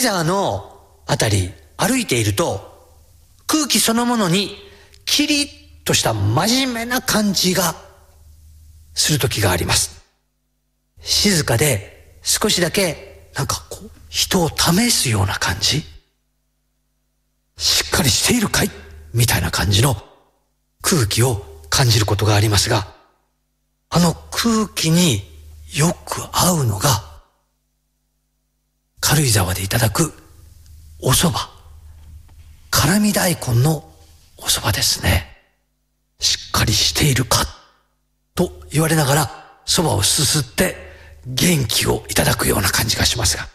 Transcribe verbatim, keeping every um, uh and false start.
沢のあたり歩いていると、空気そのものにキリッとした真面目な感じがする時があります。静かで少しだけなんかこう人を試すような感じ、しっかりしているかいみたいな感じの空気を感じることがありますが、あの空気によく合うのが軽井沢でいただくお蕎麦、辛味大根のお蕎麦ですね。しっかりしているかと言われながら蕎麦をすすって元気をいただくような感じがしますが、